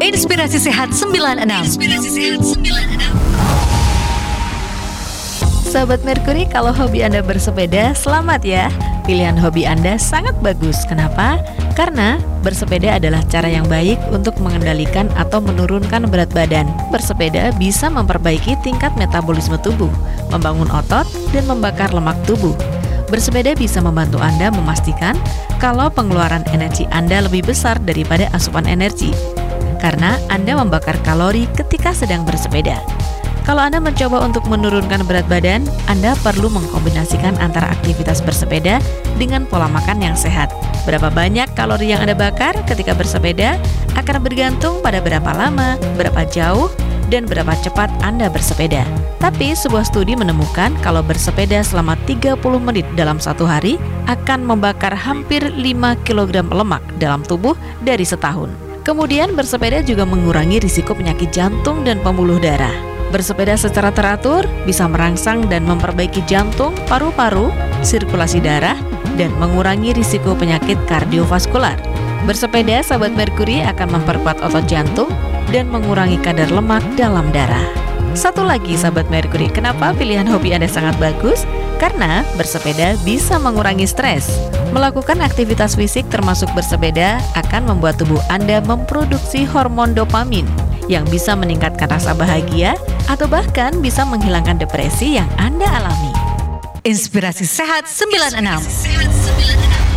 Inspirasi Sehat 96. Sahabat Merkuri, kalau hobi Anda bersepeda, selamat ya. Pilihan hobi Anda sangat bagus. Kenapa? Karena bersepeda adalah cara yang baik untuk mengendalikan atau menurunkan berat badan. Bersepeda bisa memperbaiki tingkat metabolisme tubuh, membangun otot, dan membakar lemak tubuh. Bersepeda bisa membantu Anda memastikan kalau pengeluaran energi Anda lebih besar daripada asupan energi, karena Anda membakar kalori ketika sedang bersepeda. Kalau Anda mencoba untuk menurunkan berat badan, Anda perlu mengkombinasikan antara aktivitas bersepeda dengan pola makan yang sehat. Berapa banyak kalori yang Anda bakar ketika bersepeda akan bergantung pada berapa lama, berapa jauh, dan berapa cepat Anda bersepeda. Tapi sebuah studi menemukan kalau bersepeda selama 30 menit dalam satu hari akan membakar hampir 5 kg lemak dalam tubuh dari setahun. Kemudian bersepeda juga mengurangi risiko penyakit jantung dan pembuluh darah. Bersepeda secara teratur bisa merangsang dan memperbaiki jantung, paru-paru, sirkulasi darah, dan mengurangi risiko penyakit kardiovaskular. Bersepeda, sahabat Merkuri, akan memperkuat otot jantung dan mengurangi kadar lemak dalam darah. Satu lagi, sahabat Merkuri, kenapa pilihan hobi Anda sangat bagus? Karena bersepeda bisa mengurangi stres. Melakukan aktivitas fisik termasuk bersepeda akan membuat tubuh Anda memproduksi hormon dopamin yang bisa meningkatkan rasa bahagia atau bahkan bisa menghilangkan depresi yang Anda alami. Inspirasi Sehat 96.